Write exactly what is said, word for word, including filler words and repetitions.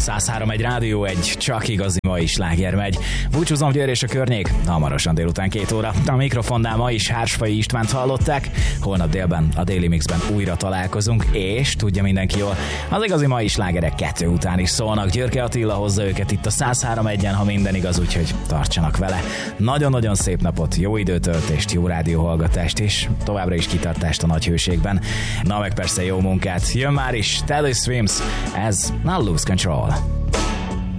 száz három egy rádió, egy csak igazi mai sláger megy. Búcsúzom, Győr és a környék, hamarosan délután két óra. A mikrofonnál ma is Hársfai Istvánt hallották, holnap délben a Daily Mixben újra találkozunk, és tudja mindenki jól, az igazi mai slágerek kettő után is szólnak. Györke Attila hozza őket itt a száz három egyen, ha minden igaz, úgyhogy tartsanak vele. Nagyon-nagyon szép napot, jó időtöltést, jó rádióhallgatást, és továbbra is kitartást a nagy hőségben. Na meg persze jó munkát. Jön már is Telly Swims, ez Not Lose Control.